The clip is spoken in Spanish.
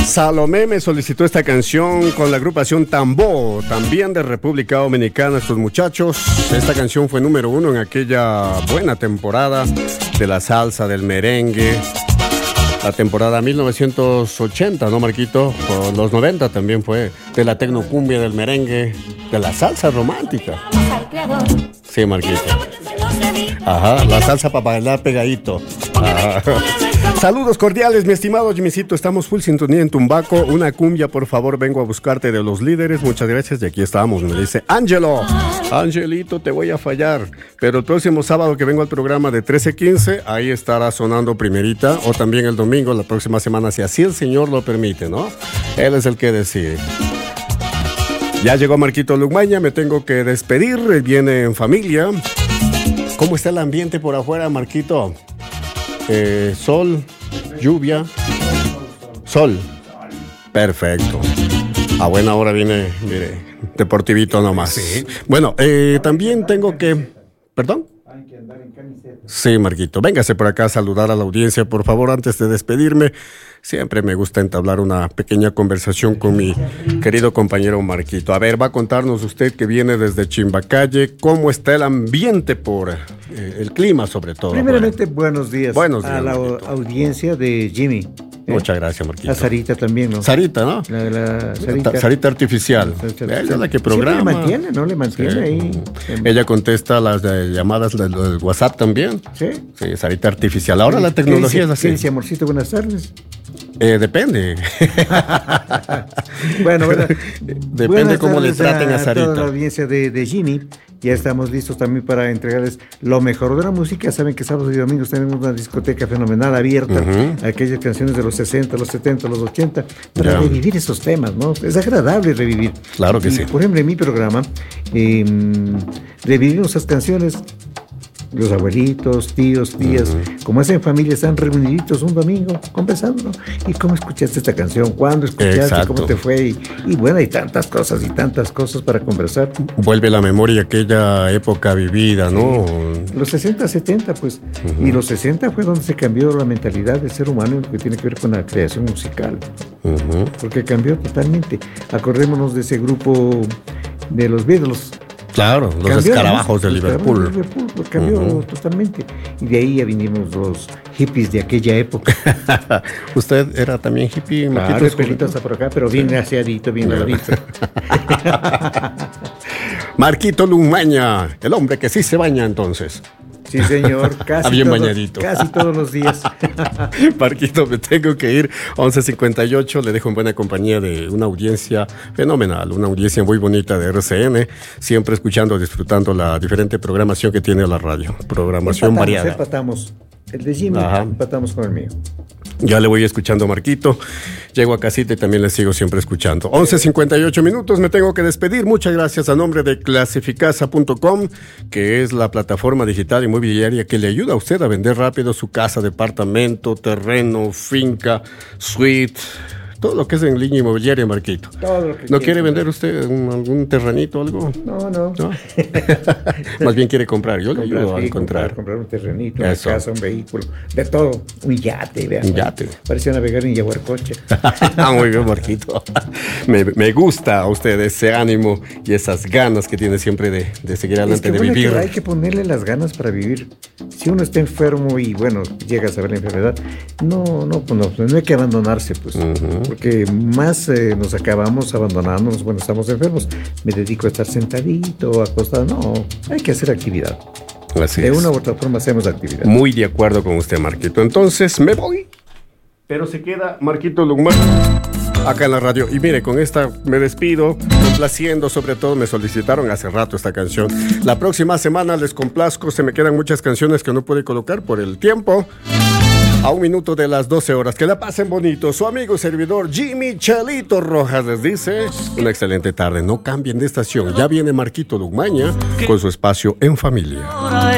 Salomé me solicitó esta canción con la agrupación Tambó, también de República Dominicana, estos muchachos. Esta canción fue número 1 en aquella buena temporada de la salsa, del merengue. La temporada 1980, ¿no, Marquito? Por los 90 también fue de la tecnocumbia, del merengue, de la salsa romántica. Sí, Marquito. Ajá, la salsa para bailar pegadito. Ajá. Saludos cordiales, mi estimado Jimmycito. Estamos full sintonía en Tumbaco. Una cumbia, por favor, vengo a buscarte de Los Líderes. Muchas gracias. Y aquí estamos, me dice Ángelo. Angelito, te voy a fallar. Pero el próximo sábado que vengo al programa de 13:15, ahí estará sonando primerita. O también el domingo, la próxima semana, si así el Señor lo permite, ¿no? Él es el que decide. Ya llegó Marquito Lugmaña, me tengo que despedir. Viene en familia. ¿Cómo está el ambiente por afuera, Marquito? Sol, lluvia, sol. Perfecto. A buena hora viene, mire, deportivito nomás. Sí. Bueno, también tengo que... ¿Perdón? Hay que andar en camiseta. Sí, Marquito. Véngase por acá a saludar a la audiencia, por favor, antes de despedirme. Siempre me gusta entablar una pequeña conversación con mi querido compañero Marquito. A ver, va a contarnos usted que viene desde Chimbacalle. ¿Cómo está el ambiente por el clima, sobre todo? Primeramente, buenos días. Buenos días, a la audiencia de Jimmy. Muchas gracias, Marquito. A Sarita también, ¿no? Sarita, ¿no? La Sarita artificial. Ella es la que programa. Le mantiene sí. Ahí. Ella contesta las llamadas del WhatsApp también. Sí. Sí, Sarita artificial. Ahora la tecnología es así. ¿Qué dice, amorcito? Buenas tardes. Depende. Bueno, depende cómo le traten a Sarita. Toda la audiencia de Jimmy. Ya estamos listos también para entregarles lo mejor de la música. Saben que sábados y domingos tenemos una discoteca fenomenal abierta a aquellas canciones de los 60, los 70, los 80, para revivir esos temas, ¿no? Es agradable revivir. Claro que sí. Por ejemplo, en mi programa revivimos esas canciones. Los abuelitos, tíos, tías, como hacen familia, están reuniditos un domingo conversando, ¿no? ¿Y cómo escuchaste esta canción? ¿Cuándo escuchaste? Exacto. ¿Cómo te fue? Y bueno, hay tantas cosas para conversar. Vuelve la memoria aquella época vivida, ¿no? Sí. Los 60, 70, pues. Y los 60 fue donde se cambió la mentalidad del ser humano en lo que tiene que ver con la creación musical. Porque cambió totalmente. Acordémonos de ese grupo de los Beatles. Claro, los escarabajos de Liverpool. Pues cambió totalmente. Y de ahí ya vinimos los hippies de aquella época. ¿Usted era también hippie? Claro, el pelito hasta por acá, pero bien aseadito, bien lavadito. Marquito Lugmaña, el hombre que sí se baña entonces. Sí, señor, bien bañadito. Casi todos los días. Marquito, me tengo que ir. 11:58, le dejo en buena compañía de una audiencia fenomenal, una audiencia muy bonita de RCN, siempre escuchando, disfrutando la diferente programación que tiene la radio. Programación variada. Empatamos. El de Jimmy, empatamos con el mío. Ya le voy escuchando, Marquito. Llego a casita y también le sigo siempre escuchando. 11:58, me tengo que despedir. Muchas gracias a nombre de clasificasa.com, que es la plataforma digital inmobiliaria que le ayuda a usted a vender rápido su casa, departamento, terreno, finca, suite, todo lo que es en línea inmobiliaria, Marquito. Todo lo que ¿No quiere vender usted algún terrenito o algo? No. Más bien quiere comprar. Yo le ayudo a encontrar. Comprar un terrenito, una casa, un vehículo, de todo. Un yate, vean. Un yate. Parecía navegar en Yaguarcoche. Muy bien, Marquito. Me gusta a usted ese ánimo y esas ganas que tiene siempre de seguir adelante, de vivir. Hay que ponerle las ganas para vivir. Si uno está enfermo y, bueno, llega a saber la enfermedad, no hay que abandonarse, pues. Porque más nos acabamos abandonándonos cuando estamos enfermos. Me dedico a estar sentadito, acostado. No, hay que hacer actividad. Así de una u otra forma hacemos actividad. Muy de acuerdo con usted, Marquito. Entonces me voy, pero se queda Marquito Lugmaña acá en la radio. Y mire, con esta me despido, complaciendo, sobre todo me solicitaron hace rato esta canción. La próxima semana les complazco, se me quedan muchas canciones que no pude colocar por el tiempo. A 1 minuto de las 12 horas. Que la pasen bonito. Su amigo y servidor Jimmy Chelito Rojas les dice una excelente tarde. No cambien de estación. Ya viene Marquito Lugmaña con su espacio En Familia.